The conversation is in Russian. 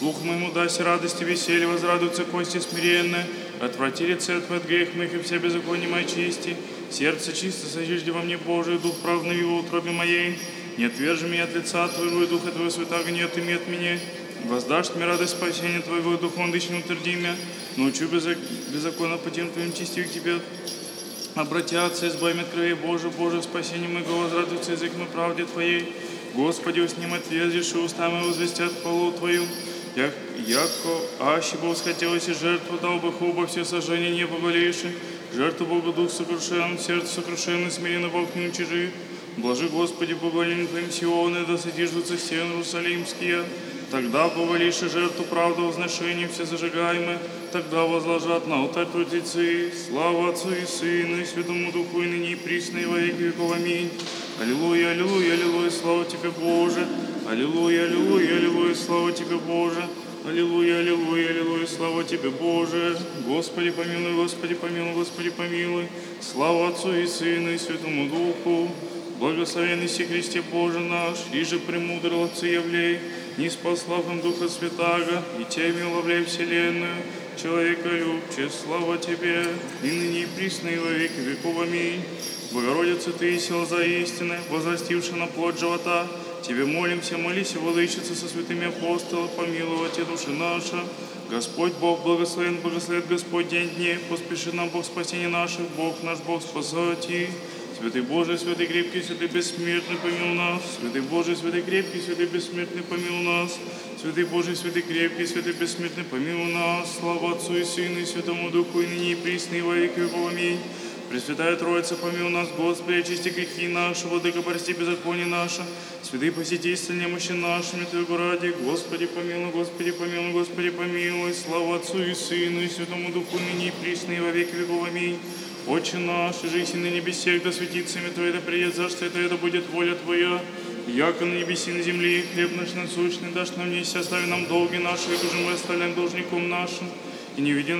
Слух моему даси радости, веселье, возрадуются кости смиренные. Отврати лице Твое от грех моих и вся беззаконие моя чисти. Сердце чисто сожжди во мне, Божий, дух правный в утробе моей. Не отвержи меня от лица Твоего, и Духа Твоего святаго не отыми от меня. Воздашь мне радость спасения Твоего, и Духом дыщем утверди меня. Научу беззаконно путем Твоим чистив к Тебе. Обратятся, избави от крови Божия, Боже, спасение моего, возрадуется язык мой правде Твоей. Господи, усним отверзишь, и уста мои возвестят хвалу Твою. Яко аще бы восхотелось и жертву дал бы хуба, все сожжения не поболейши. Жертву Бога дух сокрушен, сердце сокрушен, и смиренно Бог не учижи. Блажи, Господи, поболен Твоим Сионы, да содержатся стены Иерусалимские. Тогда повалишь и жертву правду возношения все зажигаемые, тогда возложат на алтарь трудецы. Слава Отцу и Сыну и Святому Духу, и ныне и присно, и во веки веков. Аминь. Аллилуйя, аллилуйя, аллилуйя, слава Тебе, Боже. Аллилуйя, аллилуйя, аллилуйя, слава Тебе, Боже. Аллилуйя, аллилуйя, аллилуйя, слава Тебе, Боже. Господи помилуй, Господи помилуй, Господи помилуй. Слава Отцу и Сыну и Святому Духу. Благословенный си Христе Боже наш, и же премудрый Отцы явлей, не спаслав им Духа Святаго, и Теми уловляй вселенную, человеколюбче, слава Тебе, и ныне и присно, и во веки веков. Аминь. Богородица Ты, сила за истины, возрастивши на плоть живота, Тебе молимся, молись, владычица со святыми апостолами, помиловать души наши. Господь Бог благословен, благословит Господь день дней, поспеши нам Бог спасения наших, Бог наш Бог спасати. Святый Божий, святый крепкий, святый бессмертный, помилуй нас. Святый Божий, святый крепкий, святый бессмертный, помилуй нас. Святый Божий, святый крепкий, святый бессмертный, помилуй нас. Слава Отцу и Сыну и Святому Духу, и ныне и присно, и во веки веков. Аминь. Пресвятая Троица, помилуй нас, Господи, очисти грехи наши, Владыка, прости беззаконие наше. Святые посети исцеления немощи нашими, Твоего ради. Господи, помилуй, Господи, помилуй, Господи, помилуй. Слава Отцу и Сыну и Святому Духу, ныне и присно, и во веки веков. Аминь. Отче наш, жизнь на небесех, да светится имя Твое, да придет царствие Твое, да будет воля Твоя, яко на небеси на земле, хлеб наш насущный дашь нам днесь, остави нам долги наши, как уже мы оставляем должником нашим, и не веди